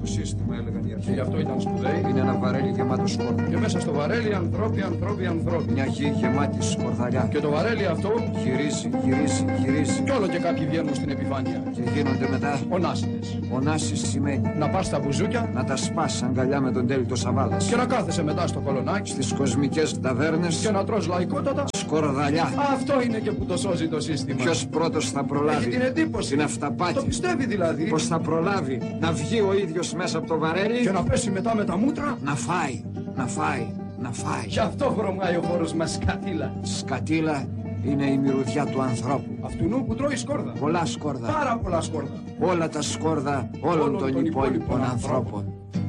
Το σύστημα, έλεγαν οι αρχαίοι. Και γι' αυτό ήταν σπουδαίοι. Είναι ένα βαρέλι γεμάτο σκόρδα. Και μέσα στο βαρέλι ανθρώποι. Μια γη γεμάτη σκορδαλιά. Και το βαρέλι αυτό γυρίζει. Κι όλο και κάποιοι βγαίνουν στην επιφάνεια. Και γίνονται μετά ονάσιδες. Ονάσεις σημαίνει να πας στα μπουζούκια, να τα σπάς αγκαλιά με τον Τέλειο Σαββάδας. Και να κάθεσαι μετά στο κολονάκι, στις κοσμικές ταβέρνες. Και να τρως λαϊκότατα σκορδαλιά. Αυτό είναι και που το σώζει το σύστημα. Ποιος πρώτος θα προλάβει? Έχει την εντύπωση. Την αυταπάτη. Το πιστεύει δηλαδή. Πως θα προλάβει να βγει ο ίδιος μέσα από το βαρέλι και να πέσει μετά με τα μούτρα. Να φάει. Γι' αυτό βρωμάει ο χώρος μας σκατήλα. Σκατήλα είναι η μυρωδιά του ανθρώπου. Αυτού που τρώει σκόρδα. Πολλά σκόρδα. Πάρα πολλά σκόρδα. Όλα τα σκόρδα όλων των υπόλοιπων ανθρώπων.